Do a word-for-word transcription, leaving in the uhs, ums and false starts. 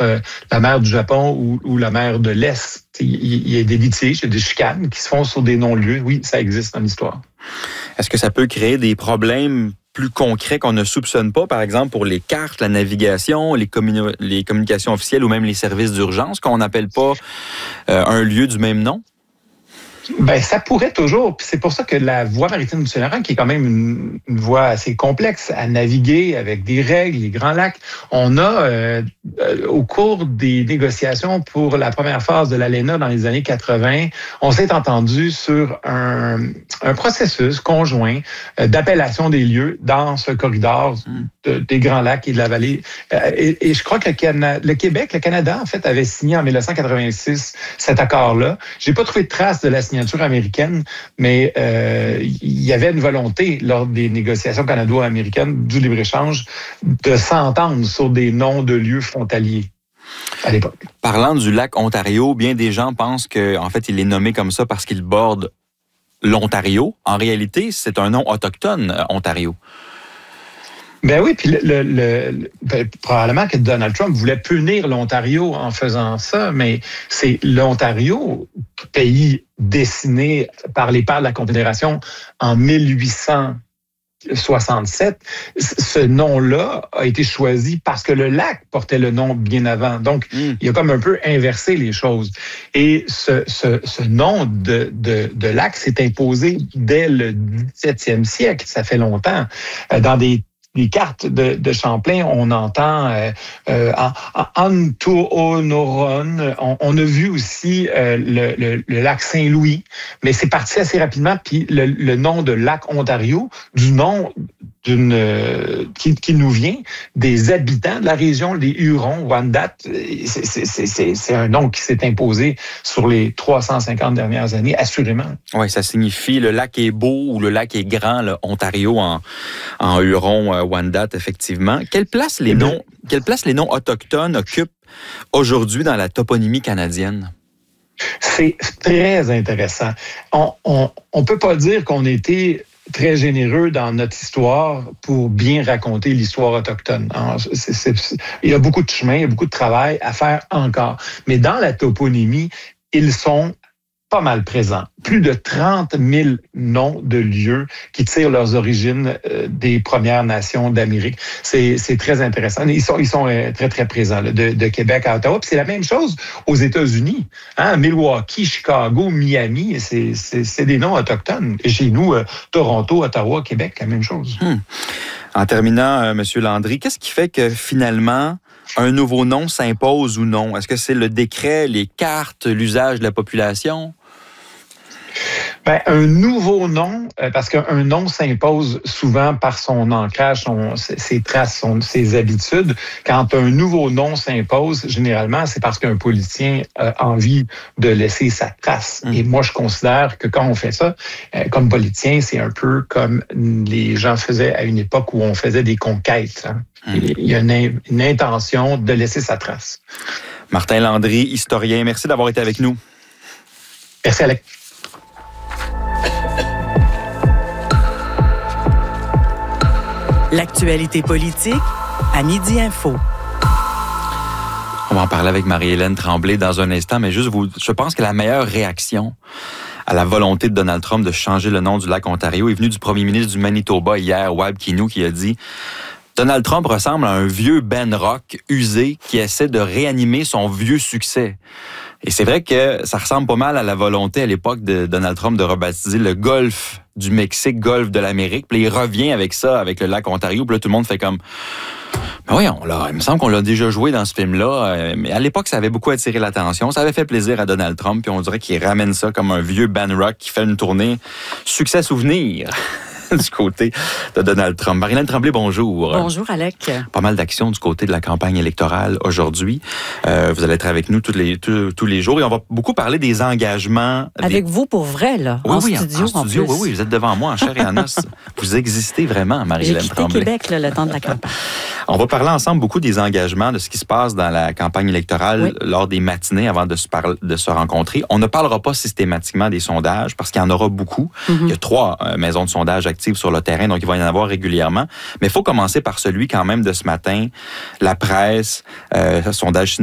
entre la mer du Japon ou, ou la mer de l'Est. Il, il y a des litiges, il y a des chicanes qui se font sur des non-lieux. Oui, ça existe dans l'histoire. Est-ce que ça peut créer des problèmes plus concrets qu'on ne soupçonne pas, par exemple pour les cartes, la navigation, les, communi- les communications officielles ou même les services d'urgence, qu'on n'appelle pas euh, un lieu du même nom? Ben, ça pourrait toujours. Puis c'est pour ça que la voie maritime du Saint-Laurent, qui est quand même une, une voie assez complexe à naviguer avec des règles, les grands lacs, on a, euh, euh, au cours des négociations pour la première phase de l'A L E N A dans les années quatre-vingt, on s'est entendu sur un, un processus conjoint euh, d'appellation des lieux dans ce corridor de, des grands lacs et de la vallée. Euh, et, et je crois que le, Cana- le Québec, le Canada, en fait, avait signé en mille neuf cent quatre-vingt-six cet accord-là. J'ai pas trouvé de trace de la signature américaine, mais euh, il y avait une volonté lors des négociations canado-américaines du libre-échange de s'entendre sur des noms de lieux frontaliers à l'époque. Parlant du lac Ontario, bien des gens pensent qu'en fait, il est nommé comme ça parce qu'il borde l'Ontario. En réalité, c'est un nom autochtone, Ontario. Ben oui, puis le, le, le, ben, probablement que Donald Trump voulait punir l'Ontario en faisant ça, mais c'est l'Ontario, pays dessiné par les pères de la Confédération en mille huit cent soixante-sept. Ce nom-là a été choisi parce que le lac portait le nom bien avant. Donc, mm. il a comme un peu inversé les choses. Et ce, ce, ce nom de, de, de lac s'est imposé dès le dix-septième siècle. Ça fait longtemps. Dans des Les cartes de, de Champlain, on entend euh, euh, Antuonoron. On, on a vu aussi euh, le, le, le lac Saint-Louis, mais c'est parti assez rapidement. Puis le, le nom de lac Ontario, du nom d'une euh, qui, qui nous vient des habitants de la région, les Hurons, Wendat. C'est, c'est, c'est, c'est un nom qui s'est imposé sur les trois cent cinquante dernières années, assurément. Oui, ça signifie le lac est beau ou le lac est grand, là, Ontario en, en Huron, euh, Wendat, effectivement. Quelle place les noms, quelle place les noms autochtones occupent aujourd'hui dans la toponymie canadienne? C'est très intéressant. On, on, on peut pas dire qu'on était très généreux dans notre histoire pour bien raconter l'histoire autochtone. Alors, c'est, c'est, c'est, il y a beaucoup de chemin, il y a beaucoup de travail à faire encore. Mais dans la toponymie, ils sont pas mal présents. Plus de trente mille noms de lieux qui tirent leurs origines euh, des Premières Nations d'Amérique. C'est, c'est très intéressant. Ils sont, ils sont euh, très, très présents là, de, de Québec à Ottawa. Puis c'est la même chose aux États-Unis. Hein? Milwaukee, Chicago, Miami, c'est, c'est, c'est des noms autochtones. Et chez nous, euh, Toronto, Ottawa, Québec, la même chose. Hmm. En terminant, euh, M. Landry, qu'est-ce qui fait que finalement, un nouveau nom s'impose ou non? Est-ce que c'est le décret, les cartes, l'usage de la population? Ben, un nouveau nom, euh, parce qu'un nom s'impose souvent par son ancrage, son, ses traces, son, ses habitudes. Quand un nouveau nom s'impose, généralement, c'est parce qu'un politicien a envie de laisser sa trace. Mmh. Et moi, je considère que quand on fait ça, euh, comme politicien, c'est un peu comme les gens faisaient à une époque où on faisait des conquêtes. Hein. Mmh. Il y a une, une intention de laisser sa trace. Martin Landry, historien, merci d'avoir été avec nous. Merci, Alex. L'actualité politique à Midi Info. On va en parler avec Marie-Hélène Tremblay dans un instant, mais juste vous, je pense que la meilleure réaction à la volonté de Donald Trump de changer le nom du lac Ontario est venue du premier ministre du Manitoba hier, Wab Kinew, qui a dit « Donald Trump ressemble à un vieux Ben Rock usé qui essaie de réanimer son vieux succès. » Et c'est vrai que ça ressemble pas mal à la volonté à l'époque de Donald Trump de rebaptiser le golfe du Mexique, golfe de l'Amérique. Puis il revient avec ça, avec le lac Ontario. Puis là, tout le monde fait comme... Ben oui, on l'a, il me semble qu'on l'a déjà joué dans ce film-là. Mais à l'époque, ça avait beaucoup attiré l'attention. Ça avait fait plaisir à Donald Trump. Puis on dirait qu'il ramène ça comme un vieux Ben Rock qui fait une tournée succès-souvenir du côté de Donald Trump. Marie-Hélène Tremblay, bonjour. Bonjour, Alec. Pas mal d'actions du côté de la campagne électorale aujourd'hui. Euh, vous allez être avec nous tous les, tous, tous les jours et on va beaucoup parler des engagements. Avec des... vous pour vrai, là, oui, en oui, studio. En, en studio, en plus. oui, oui, vous êtes devant moi en chair et en os. Vous existez vraiment, Marie-Hélène J'ai quitté Tremblay. Québec, là, le temps de la campagne. On va parler ensemble beaucoup des engagements, de ce qui se passe dans la campagne électorale oui. lors des matinées avant de se, par... de se rencontrer. On ne parlera pas systématiquement des sondages parce qu'il y en aura beaucoup. Mm-hmm. Il y a trois euh, maisons de sondage actives sur le terrain, donc il va y en avoir régulièrement. Mais il faut commencer par celui quand même de ce matin. La presse, euh, sondage